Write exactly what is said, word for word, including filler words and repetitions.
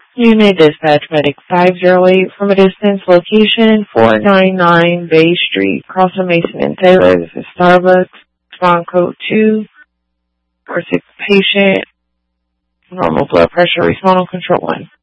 You may dispatch Medic five oh eight from a distance location four ninety-nine Bay Street, Crossing Mason and Taylor. This is Starbucks. Respond code two. For sick patient. Normal blood pressure. Respond on control one.